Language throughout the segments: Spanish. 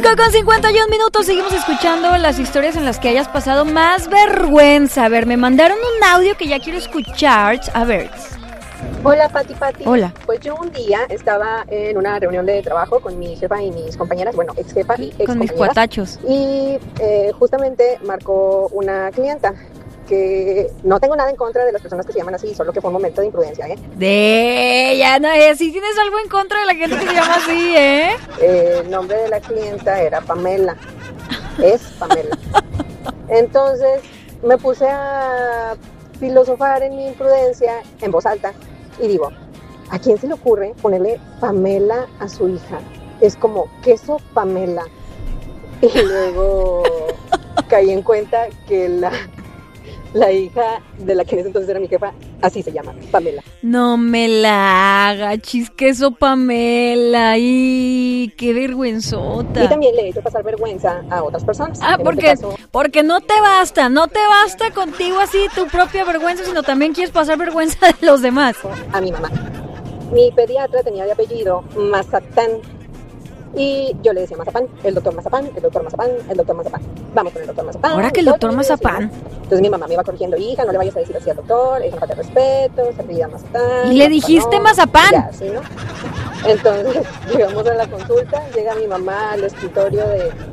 Con 51 minutos seguimos escuchando las historias en las que hayas pasado más vergüenza. A ver, me mandaron un audio que ya quiero escuchar. A ver. Hola, Pati. Hola. Pues yo un día estaba en una reunión de trabajo con mi jefa y mis compañeras, bueno, ex jefa y ex con mis compañeras, cuatachos. Y justamente marcó una clienta que no tengo nada en contra de las personas que se llaman así, solo que fue un momento de imprudencia, Ya no, sí tienes algo en contra de la gente que se llama así, El nombre de la clienta era Pamela. Es Pamela. Entonces me puse a filosofar en mi imprudencia en voz alta y digo, ¿a quién se le ocurre ponerle Pamela a su hija? Es como queso Pamela. Y luego caí en cuenta que la hija de la que en ese entonces era mi jefa, así se llama, Pamela. No me la haga, chisqueso Pamela. ¡Y qué vergüenzota! Y también le he hecho pasar vergüenza a otras personas. Porque no te basta contigo así tu propia vergüenza, sino también quieres pasar vergüenza de los demás. A mi mamá. Mi pediatra tenía de apellido Mazatán. Y yo le decía Mazapán, el doctor Mazapán. Vamos con el doctor Mazapán. Ahora que el doctor Mazapán. Entonces mi mamá me iba corrigiendo, hija, no le vayas a decir así al doctor, es una falta de respeto, se apellida Mazapán. Y le dijiste Mazapán. Ya, ¿sí, no? Entonces llegamos a la consulta, llega mi mamá al escritorio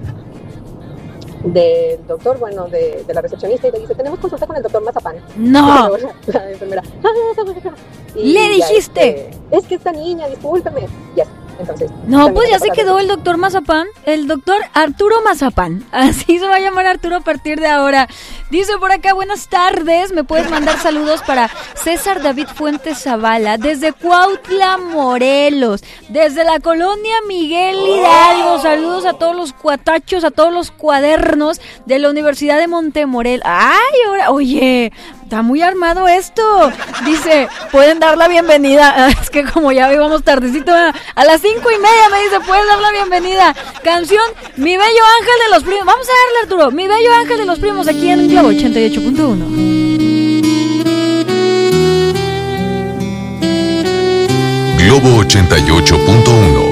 del doctor, bueno, de la recepcionista, y le dice, tenemos consulta con el doctor Mazapán. No. La enfermera. Y le dijiste. Es que esta niña, discúlpeme. Ya. Entonces, no, pues ya se quedó el doctor Mazapán, el doctor Arturo Mazapán, así se va a llamar Arturo a partir de ahora. Dice por acá, buenas tardes, me puedes mandar saludos para César David Fuentes Zavala, desde Cuautla, Morelos, desde la colonia Miguel Hidalgo, saludos a todos los cuatachos, a todos los cuadernos de la Universidad de Montemorel. Ay, ahora, oye, está muy armado esto. Dice, pueden dar la bienvenida. Es que como ya íbamos tardecito, a las 5:30 me dice, puedes dar la bienvenida. Canción, Mi Bello Ángel de los Primos. Vamos a darle, Arturo, Mi Bello Ángel de los Primos, aquí en Globo 88.1. Globo 88.1